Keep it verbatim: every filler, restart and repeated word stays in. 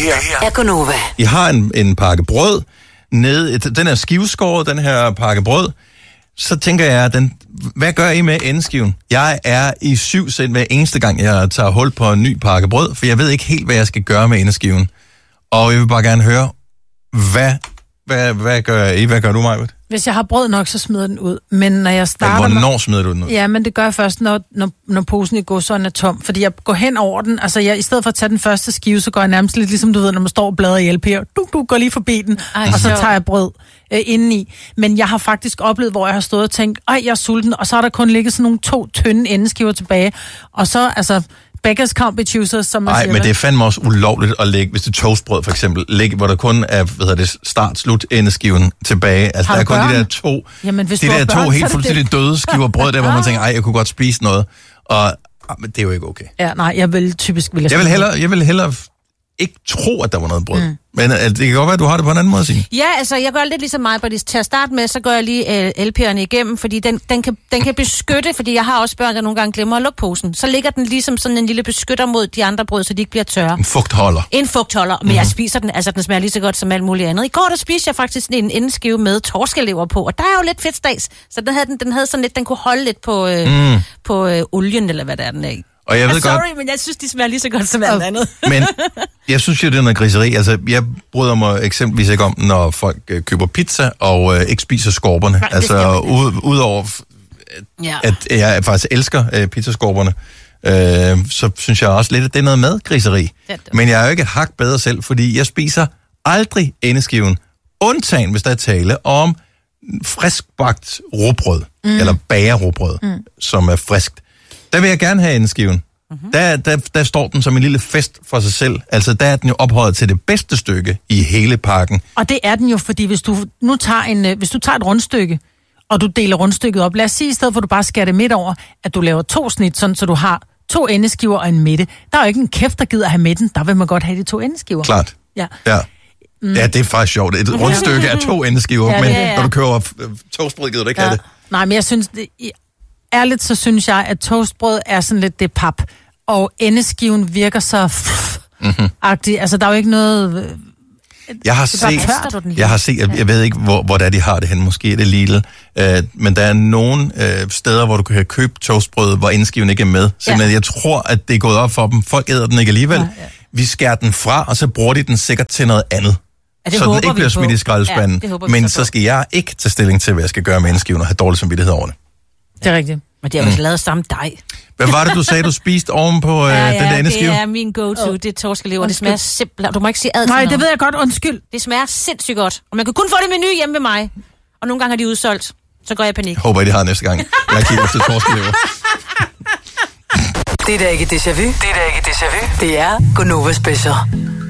her er Gonova. I har en, en pakke brød. Ned, den er skiveskåret, den her pakke brød. Så tænker jeg, den, hvad gør I med endeskiven? Jeg er i syv cent hver eneste gang, jeg tager hul på en ny pakke brød, for jeg ved ikke helt, hvad jeg skal gøre med endeskiven. Og jeg vil bare gerne høre, hvad, hvad, hvad gør I? Hvad gør du, Majbert? Hvis jeg har brød nok, så smider den ud. Men når jeg starter... Ja, hvornår smider du den ud? Ja, men det gør jeg først, når, når, når posen i gåsøjne er tom. Fordi jeg går hen over den. Altså, jeg, i stedet for at tage den første skive, så går jeg nærmest lidt ligesom du ved, når man står og bladrer i L P'er. Du, du går lige forbi den, Ej, og så tager jeg brød øh, indeni. Men jeg har faktisk oplevet, hvor jeg har stået og tænkt, ej, jeg er sulten. Og så har der kun ligget sådan nogle to tynde endeskiver tilbage. Og så, altså... Beggars can't be choosers, som man Ej, siger. men det er fandme også ulovligt at lægge, hvis det er toastbrød for eksempel, lægge, hvor der kun er, hvad hedder det, start-slut endeskiven tilbage. Altså, har der er kun børn? de der to, Jamen, de der to helt fuldstændig døde skiver brød, der hvor man tænker, ej, jeg kunne godt spise noget. Og ah, men det er jo ikke okay. Ja, nej, jeg vil typisk... Vil jeg, jeg, vil hellere, jeg vil hellere ikke tro, at der var noget brød. Mm. Men altså, det kan godt være, at du har det på en anden måde, Signe. Ja, altså, jeg gør lidt ligesom mig, men til at starte med, så går jeg lige øh, L P'erne igennem, fordi den, den, kan, den kan beskytte, fordi jeg har også børn, der nogle gange glemmer at lukke posen. Så ligger den ligesom sådan en lille beskytter mod de andre brød, så de ikke bliver tørre. En fugtholder. En fugtholder, men mm-hmm. jeg spiser den, altså den smager lige så godt som alt muligt andet. I går, der spiste jeg faktisk en endeskive med torskelever på, og der er jo lidt fedtstads, så den havde, den, den havde sådan lidt, den kunne holde lidt på, øh, mm. på øh, olien, eller hvad der er den af. Og jeg ved sorry, godt, men jeg synes, de smager lige så godt som alt andet. Men jeg synes jo, det er noget griseri. Altså, jeg bryder mig eksempelvis ikke om, når folk øh, køber pizza og øh, ikke spiser skorperne. Nej, altså, ud, udover at, ja. at jeg faktisk elsker øh, pizzaskorperne, øh, så synes jeg også lidt, at det er noget madgriseri. Men jeg er jo ikke hak bedre selv, fordi jeg spiser aldrig endeskiven, undtagen hvis der er tale om friskbagt rugbrød, mm. eller bagerrugbrød, mm. som er friskt. Der vil jeg gerne have endeskiven. Mm-hmm. Der, der, der står den som en lille fest for sig selv. Altså, der er den jo ophøjet til det bedste stykke i hele pakken. Og det er den jo, fordi hvis du nu tager, en, hvis du tager et rundstykke, og du deler rundstykket op, lad os sige, i stedet for at du bare skærer det midt over, at du laver to snit, sådan, så du har to endeskiver og en midte. Der er jo ikke en kæft, der gider have midten. Der vil man godt have de to endeskiver. Klart. Ja. Ja. Mm. Ja, det er faktisk sjovt. Et rundstykke er to endeskiver, ja, men ja, ja. Når du køber toastbrød, gider du ikke ja. have det. Nej, men jeg synes... Det, ærligt, så synes jeg, at toastbrød er sådan lidt det pap, og endeskiven virker så agtig. Altså, der er jo ikke noget... Jeg har set, jeg har set, jeg, jeg ved ikke, hvor, hvor det er, de har det hen. Måske er det Lidl. Uh, men der er nogle uh, steder, hvor du kan købe toastbrød, hvor endeskiven ikke er med. Simpelthen, ja. Jeg tror, at det er gået op for dem. Folk æder den ikke alligevel. Ja, ja. Vi skærer den fra, og så bruger de den sikkert til noget andet. Ja, så den ikke bliver smidt i skraldespanden. Ja, men så skal jeg ikke tage stilling til, hvad jeg skal gøre med endeskiven, og have dårlig samvittighed over det. Det er rigtigt. Men de har jo mm. lavet samme dej. Hvad var det, du sagde, du spiste oven på øh, ja, ja, den der endeskive? det er min go-to. Oh. Det er torskelever. Det smager simpelthen... Du må ikke sige ad. Nej, det ved jeg godt. Undskyld. Det smager sindssygt godt. Og man kan kun få det menu hjemme ved mig. Og nogle gange har de udsolgt. Så går jeg i panik. Jeg håber, I de har næste gang. Jeg kigger efter torskelever. Det er da ikke déjà vu. Det er da ikke déjà vu. Det er Gonova Special.